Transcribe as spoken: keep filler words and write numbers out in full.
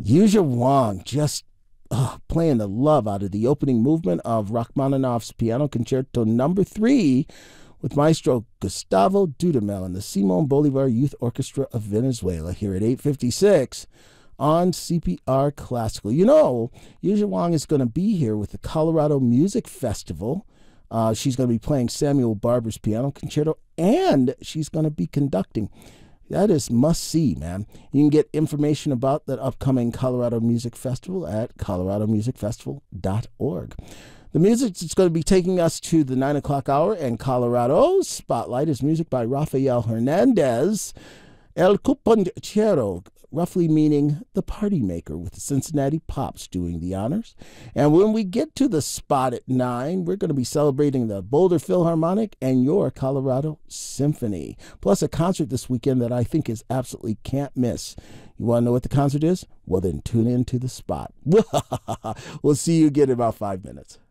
Yuzha Wang just uh, playing the love out of the opening movement of Rachmaninoff's Piano Concerto Number Three with Maestro Gustavo Dudamel and the Simon Bolivar Youth Orchestra of Venezuela here at eight fifty-six on C P R Classical. You know, Yuzha Wang is going to be here with the Colorado Music Festival. Uh, she's going to be playing Samuel Barber's Piano Concerto, and she's going to be conducting. That is must-see, man. You can get information about that upcoming Colorado Music Festival at colorado music festival dot org. The music that's going to be taking us to the nine o'clock hour in Colorado Spotlight is music by Rafael Hernandez, El Cuponchero, roughly meaning the party maker, with the Cincinnati Pops doing the honors. And when we get to the spot at nine, we're going to be celebrating the Boulder Philharmonic and your Colorado Symphony, plus a concert this weekend that I think is absolutely can't miss. You want to know what the concert is? Well, then tune in to the spot. We'll see you again in about five minutes.